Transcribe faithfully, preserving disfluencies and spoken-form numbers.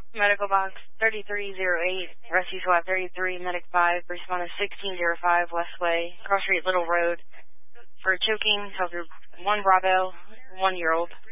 Medical box thirty-three oh eight, rescue squad thirty-three, medic five, respondent sixteen oh five, Westway, Cross Street Little Road, for choking, health group one Bravo, one-year-old.